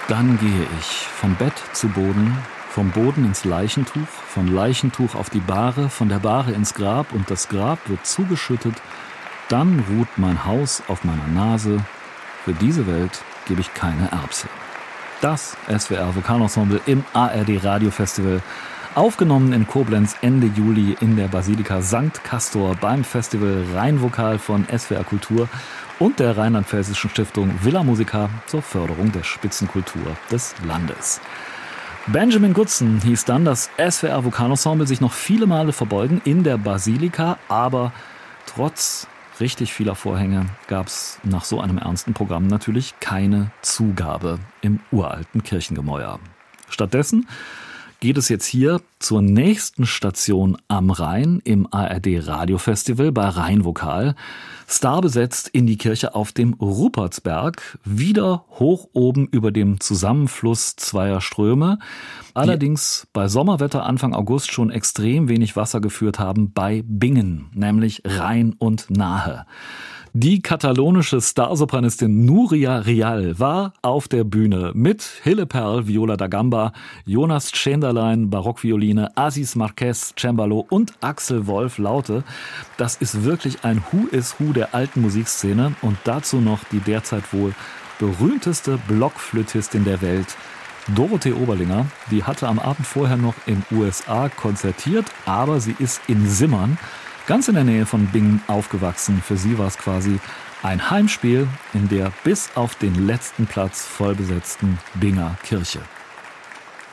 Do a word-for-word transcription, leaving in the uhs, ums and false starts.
Dann gehe ich vom Bett zu Boden, vom Boden ins Leichentuch, vom Leichentuch auf die Bahre, von der Bahre ins Grab und das Grab wird zugeschüttet. Dann ruht mein Haus auf meiner Nase. Für diese Welt gebe ich keine Erbse. Das S W R Vokalensemble im A R D Radiofestival. Aufgenommen in Koblenz Ende Juli in der Basilika Sankt Castor beim Festival Rheinvokal von S W R Kultur und der Rheinland-Pfälzischen Stiftung Villa Musica zur Förderung der Spitzenkultur des Landes. Benjamin Goodson hieß dann das S W R Vokalensemble sich noch viele Male verbeugen in der Basilika, aber trotz richtig vieler Vorhänge gab es nach so einem ernsten Programm natürlich keine Zugabe im uralten Kirchengemäuer. Stattdessen geht es jetzt hier zur nächsten Station am Rhein im A R D Radiofestival bei Rheinvokal. Starbesetzt in die Kirche auf dem Rupertsberg, wieder hoch oben über dem Zusammenfluss zweier Ströme. Allerdings bei Sommerwetter Anfang August schon extrem wenig Wasser geführt haben bei Bingen, nämlich Rhein und Nahe. Die katalonische Starsopranistin Nuria Rial war auf der Bühne mit Hille Perl, Viola da Gamba, Jonas Schenderlein, Barockvioline, Aziz Marquez, Cembalo und Axel Wolf, Laute. Das ist wirklich ein Who is Who der alten Musikszene und dazu noch die derzeit wohl berühmteste Blockflötistin der Welt, Dorothee Oberlinger. Die hatte am Abend vorher noch in U S A konzertiert, aber sie ist in Simmern, ganz in der Nähe von Bingen, aufgewachsen. Für sie war es quasi ein Heimspiel in der bis auf den letzten Platz vollbesetzten Binger Kirche.